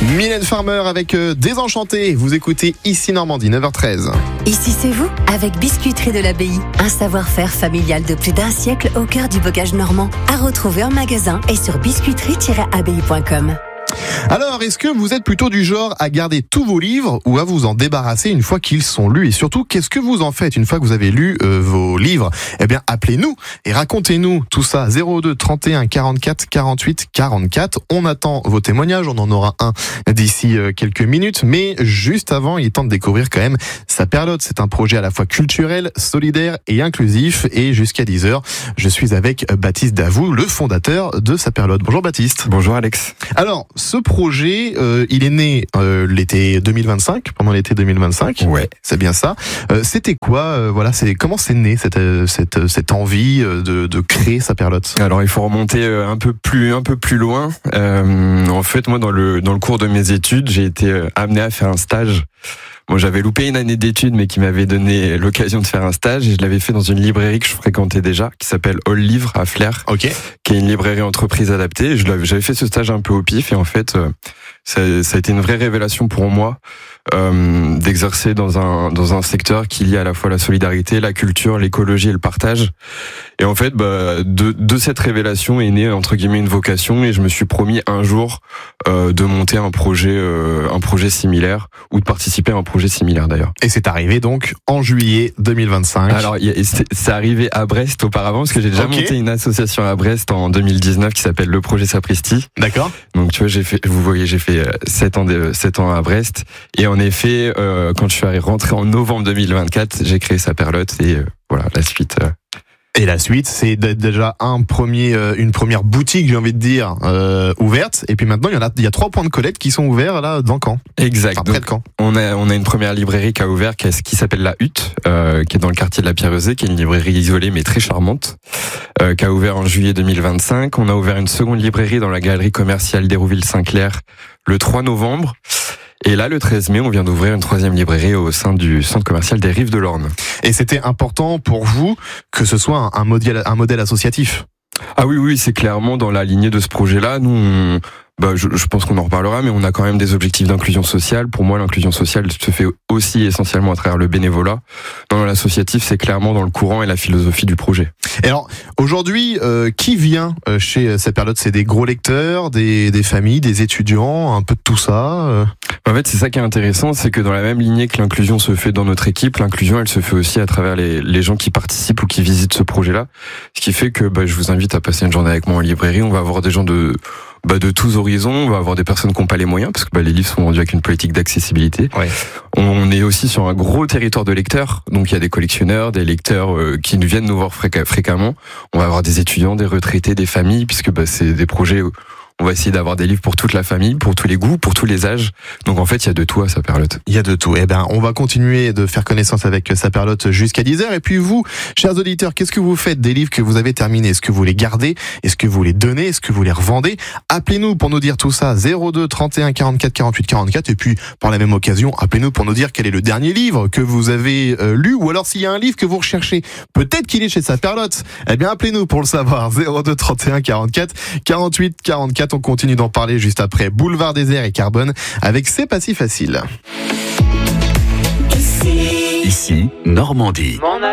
Mylène Farmer avec Désenchanté. Vous écoutez Ici Normandie, 9h13. Ici c'est vous, avec Biscuiterie de l'Abbaye. Un savoir-faire familial de plus d'un siècle au cœur du bocage normand. À retrouver en magasin et sur biscuiterie-abbaye.com. Alors, est-ce que vous êtes plutôt du genre à garder tous vos livres ou à vous en débarrasser une fois qu'ils sont lus? Et surtout, qu'est-ce que vous en faites une fois que vous avez lu vos livres? Eh bien, appelez-nous et racontez-nous tout ça. 02 31 44 48 44. On attend vos témoignages. On en aura un d'ici quelques minutes. Mais juste avant, il est temps de découvrir quand même Saperlotte. C'est un projet à la fois culturel, solidaire et inclusif. Et jusqu'à 10h, je suis avec Baptiste Davout, le fondateur de Saperlotte. Bonjour Baptiste. Bonjour Alex. Alors, ce projet, il est né l'été 2025, pendant l'été 2025. Ouais, c'est bien ça. C'était quoi comment c'est né cette envie de créer Saperlotte? Alors il faut remonter un peu plus loin. En fait, moi dans le cours de mes études, j'ai été amené à faire un stage. Moi, j'avais loupé une année d'études, mais qui m'avait donné l'occasion de faire un stage, et je l'avais fait dans une librairie que je fréquentais déjà, qui s'appelle All Livre à Flers, qui est une librairie entreprise adaptée. J'avais fait ce stage un peu au pif, et en fait, ça a été une vraie révélation pour moi d'exercer dans un secteur qui lie à la fois la solidarité, la culture, l'écologie et le partage. Et en fait, de cette révélation est née entre guillemets une vocation, et je me suis promis un jour de monter un projet similaire, ou de participer à un projet similaire d'ailleurs. Et c'est arrivé donc en juillet 2025. Alors c'est arrivé à Brest auparavant, parce que j'ai déjà monté une association à Brest en 2019 qui s'appelle le projet Sapristi. D'accord. Donc tu vois, j'ai fait 7 ans à Brest, et en effet, quand je suis rentré en novembre 2024, j'ai créé Saperlotte, et voilà la suite. Et la suite, c'est déjà une première boutique, j'ai envie de dire, ouverte. Et puis maintenant, il y a 3 points de collecte qui sont ouverts là dans Caen. Exact. Enfin, près de Caen. On a une première librairie qui a ouvert, qui s'appelle La Hutte, qui est dans le quartier de la Pierrezée, qui est une librairie isolée mais très charmante, qui a ouvert en juillet 2025. On a ouvert une seconde librairie dans la galerie commerciale d'Hérouville-Saint-Clair le 3 novembre. Et là, le 13 mai, on vient d'ouvrir une 3e librairie au sein du centre commercial des Rives de l'Orne. Et c'était important pour vous que ce soit un modèle associatif? Ah oui, c'est clairement dans la lignée de ce projet-là. Nous, je pense qu'on en reparlera, mais on a quand même des objectifs d'inclusion sociale. Pour moi, l'inclusion sociale se fait aussi essentiellement à travers le bénévolat. Dans l'associatif, c'est clairement dans le courant et la philosophie du projet. Et alors, aujourd'hui, qui vient chez Saperlotte? C'est des gros lecteurs, des familles, des étudiants, un peu de tout ça? En fait, c'est ça qui est intéressant, c'est que dans la même lignée que l'inclusion se fait dans notre équipe, l'inclusion, elle se fait aussi à travers les gens qui participent ou qui visitent ce projet-là. Ce qui fait que je vous invite à passer une journée avec moi en librairie. On va avoir des gens de tous horizons. On va avoir des personnes qui n'ont pas les moyens, parce que les livres sont vendus avec une politique d'accessibilité. Ouais. On est aussi sur un gros territoire de lecteurs, donc il y a des collectionneurs, des lecteurs qui viennent nous voir fréquemment. On va avoir des étudiants, des retraités, des familles, puisque c'est des projets où on va essayer d'avoir des livres pour toute la famille, pour tous les goûts, pour tous les âges. Donc en fait, il y a de tout à Saperlotte. Il y a de tout. Eh ben, on va continuer de faire connaissance avec Saperlotte jusqu'à 10h. Et puis vous, chers auditeurs, qu'est-ce que vous faites des livres que vous avez terminés? Est-ce que vous les gardez? Est-ce que vous les donnez? Est-ce que vous les revendez? Appelez-nous pour nous dire tout ça. 02 31 44 48 44. Et puis, par la même occasion, appelez-nous pour nous dire quel est le dernier livre que vous avez lu, ou alors s'il y a un livre que vous recherchez. Peut-être qu'il est chez Saperlotte. Eh bien, appelez-nous pour le savoir. 02 31 44 48 44. On continue d'en parler juste après Boulevard Désert et Carbone avec C'est pas si facile. Ici Normandie.